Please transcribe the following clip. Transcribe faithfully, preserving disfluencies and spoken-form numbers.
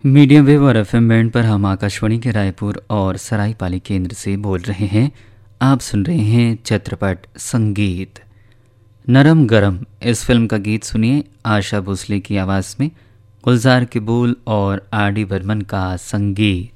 Medium wave और FM band पर हम आकाशवाणी के रायपुर और सरायपाली केंद्र से बोल रहे हैं। आप सुन रहे हैं चित्रपट संगीत। नरम गरम इस फिल्म का गीत सुनिए आशा भोसले की आवाज़ में, गुलजार के बोल और आर डी बर्मन का संगीत।